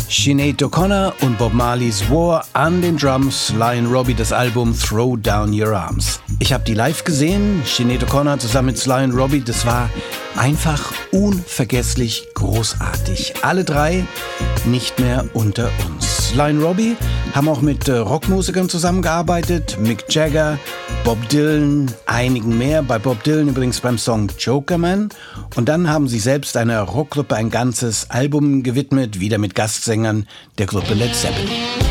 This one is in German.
Sinead O'Connor und Bob Marley's War, an den Drums Lionel Robbie, das Album Throw Down Your Arms. Ich habe die live gesehen, Sinead O'Connor zusammen mit Lionel Robbie, das war einfach unvergesslich großartig. Alle drei nicht mehr unter uns. Lionel Robbie haben auch mit Rockmusikern zusammengearbeitet, Mick Jagger, Bob Dylan, einigen mehr. Bei Bob Dylan übrigens beim Song Jokerman. Und dann haben sie selbst einer Rockgruppe ein ganzes Album gewidmet, wieder mit Gastsängern der Gruppe Led Zeppelin.